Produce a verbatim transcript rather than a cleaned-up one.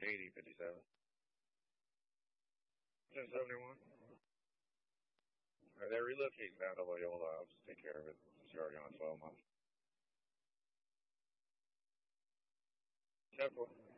eighty fifty-seven. ten seventy-one. Right, they're relocating down to Loyola. I'll just take care of it. It's already on twelve months. Careful.